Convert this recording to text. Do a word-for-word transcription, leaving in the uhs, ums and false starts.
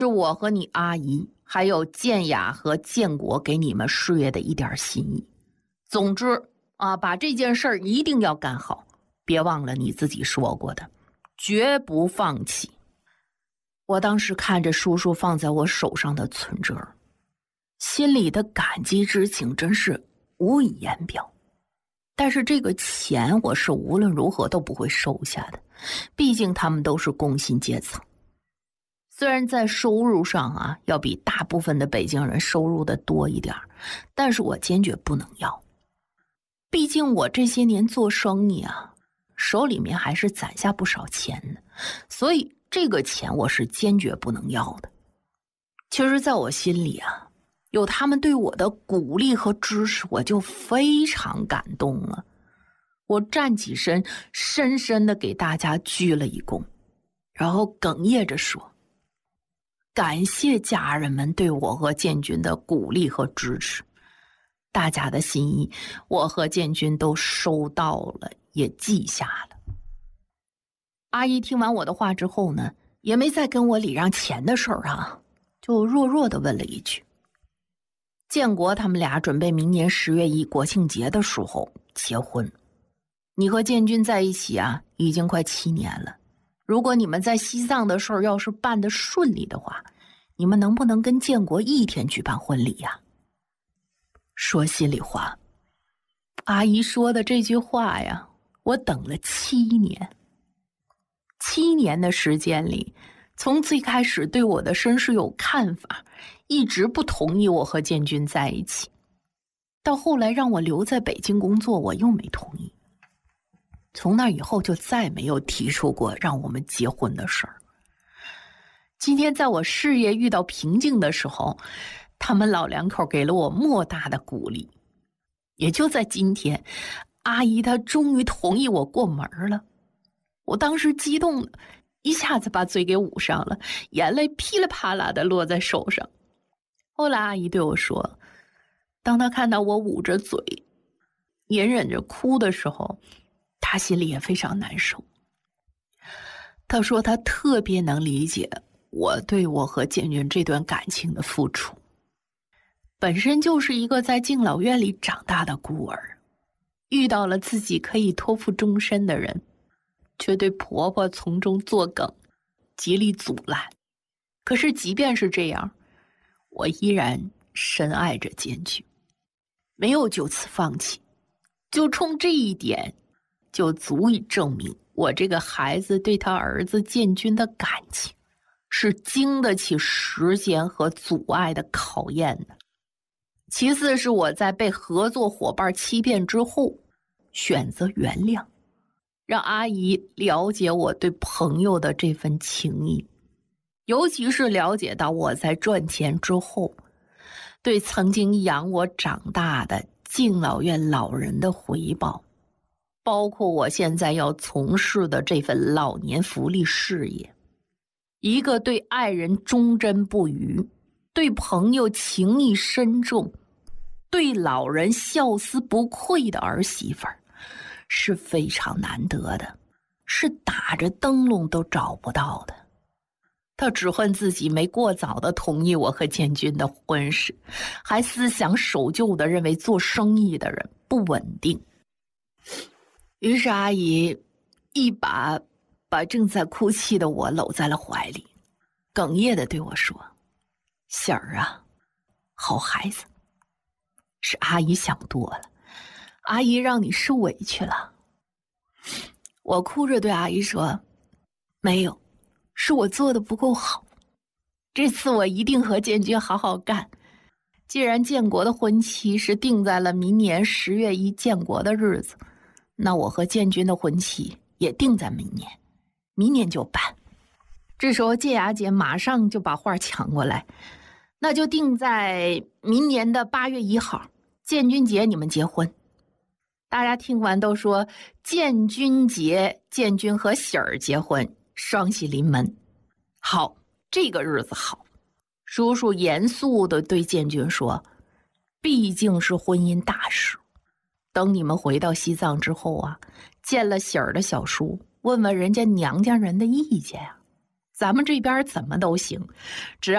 是我和你阿姨还有建雅和建国给你们事业的一点心意。总之啊，把这件事儿一定要干好，别忘了你自己说过的，绝不放弃。我当时看着叔叔放在我手上的存折，心里的感激之情真是无以言表。但是这个钱我是无论如何都不会收下的，毕竟他们都是工薪阶层。虽然在收入上啊，要比大部分的北京人收入的多一点，但是我坚决不能要。毕竟我这些年做生意啊，手里面还是攒下不少钱的，所以这个钱我是坚决不能要的。其实在我心里啊，有他们对我的鼓励和支持，我就非常感动了。我站起身，深深地给大家鞠了一躬，然后哽咽着说，感谢家人们对我和建军的鼓励和支持，大家的心意我和建军都收到了，也记下了。阿姨听完我的话之后呢，也没再跟我礼让钱的事儿啊，就弱弱地问了一句，建国他们俩准备明年十月一国庆节的时候结婚，你和建军在一起啊，已经快七年了。如果你们在西藏的事儿要是办得顺利的话，你们能不能跟建国一天举办婚礼呀？说心里话，阿姨说的这句话呀，我等了七年。七年的时间里，从最开始对我的身世有看法，一直不同意我和建军在一起，到后来让我留在北京工作，我又没同意。从那以后就再没有提出过让我们结婚的事儿。今天在我事业遇到瓶颈的时候，他们老两口给了我莫大的鼓励。也就在今天，阿姨她终于同意我过门了。我当时激动的一下子把嘴给捂上了，眼泪噼里啪啦的落在手上。后来阿姨对我说，当她看到我捂着嘴隐忍着哭的时候，她心里也非常难受。她说她特别能理解我对我和建军这段感情的付出。本身就是一个在敬老院里长大的孤儿，遇到了自己可以托付终身的人，却对婆婆从中作梗，极力阻拦。可是即便是这样，我依然深爱着建军，没有就此放弃。就冲这一点，就足以证明我这个孩子对他儿子建军的感情是经得起时间和阻碍的考验的。其次是我在被合作伙伴欺骗之后，选择原谅，让阿姨了解我对朋友的这份情谊，尤其是了解到我在赚钱之后，对曾经养我长大的敬老院老人的回报，包括我现在要从事的这份老年福利事业。一个对爱人忠贞不渝，对朋友情谊深重，对老人孝思不愧的儿媳妇儿，是非常难得的，是打着灯笼都找不到的。他只恨自己没过早的同意我和建军的婚事，还思想守旧的认为做生意的人不稳定。于是阿姨一把把正在哭泣的我搂在了怀里，哽咽地对我说，喜儿啊，好孩子，是阿姨想多了，阿姨让你受委屈了。我哭着对阿姨说，没有，是我做的不够好，这次我一定和建军好好干。既然建国的婚期是定在了明年十月一建国的日子，那我和建军的婚期也定在明年，明年就办。这时候建雅姐马上就把话抢过来，那就定在明年的八月一号，建军节你们结婚。大家听完都说，建军节建军和喜儿结婚，双喜临门。好，这个日子好。叔叔严肃地对建军说，毕竟是婚姻大事，等你们回到西藏之后啊，见了喜儿的小叔，问问人家娘家人的意见啊，咱们这边怎么都行，只要